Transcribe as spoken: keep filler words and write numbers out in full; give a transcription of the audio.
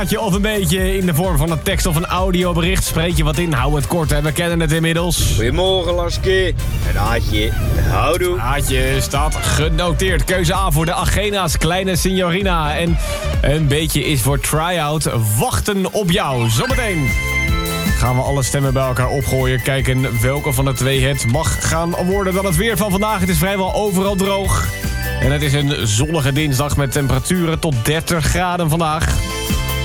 plaatje of een beetje in de vorm van een tekst of een audiobericht. Spreek je wat in, hou het kort, hè. We kennen het inmiddels. Goedemorgen, Laske. Een haatje. Houdoe. Haatje staat genoteerd. Keuze A voor de Agena's kleine signorina. En een beetje is voor try-out wachten op jou. Zometeen gaan we alle stemmen bij elkaar opgooien. Kijken welke van de twee het mag gaan worden. Dan het weer van vandaag. Het is vrijwel overal droog. En het is een zonnige dinsdag met temperaturen tot dertig graden vandaag.